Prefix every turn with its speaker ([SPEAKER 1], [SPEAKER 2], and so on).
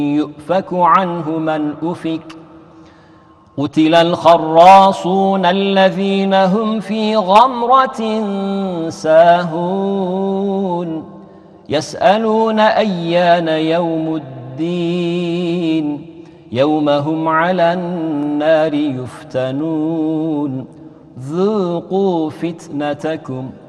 [SPEAKER 1] يؤفك عنه من أفك قتل الخراصون الذين هم في غمرة ساهون يسألون أيان يوم الدين يوم هم على النار يفتنون ذوقوا فتنتكم